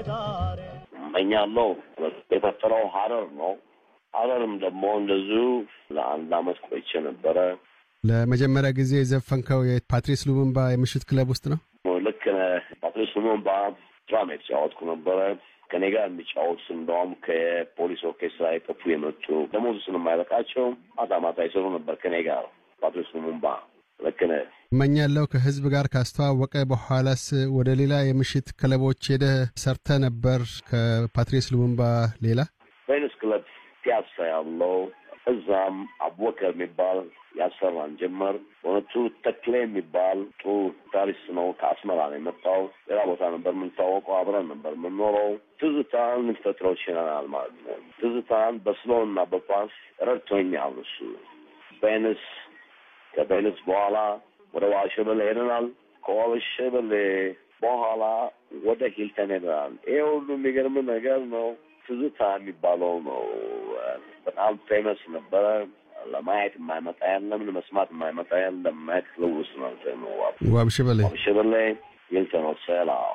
እመኛለሁ የተፈጠረው ሀረር ነው። ሀረርም ደግሞ እንደዚሁ ለአንድ አመት ቆይቼ ነበረ። ለመጀመሪያ ጊዜ የዘፈንከው የፓትሪስ ሉሙምባ የምሽት ክለብ ውስጥ ነው? ልክ ፓትሪስ ሉሙምባ ድራም የተጫወትኩ ነበረ። ከኔ ጋር የሚጫወቱ እንደውም ከፖሊስ ኦርኬስትራ የጠፉ የመጡ ደሞዝ ስለማይበቃቸው ማታ ይሰሩ ነበር ከኔ ጋር ፓትሪስ ሉሙምባ። ልክ ነህ። እመኛለሁ ከህዝብ ጋር ካስተዋወቀ በኋላስ ወደ ሌላ የምሽት ክለቦች ሄደህ ሰርተህ ነበር ከፓትሪስ ሉሙምባ ሌላ? ቬኒስ ክለብ ፒያሳ ያለው እዛም አቡበከር የሚባል ያሰራን ጀመር። በእውነቱ ተክሌ የሚባል ጥሩ ጊታሪስት ነው። ከአስመራ ነው የመጣው። ሌላ ቦታ ነበር የምንታወቀው፣ አብረን ነበር የምንኖረው። ትዝታን ልንፈጥረው ችለናል ማለት ነው። ትዝታን በስሎና በፓስ ረድቶኛል እሱ። ከቬኒስ በኋላ ወደ ዋልሸበሌ ሄደናል። ከዋልሸበሌ በኋላ ወደ ሂልተን ሄደናል። ይሄ ሁሉ የሚገርም ነገር ነው። ትዝታ የሚባለው ነው በጣም ፌመስ ነበረ። ለማየት የማይመጣ የለም፣ ለመስማት የማይመጣ የለም። ማየት ለውስ ነው። ዋልሸበሌ ሂልተን ሆቴል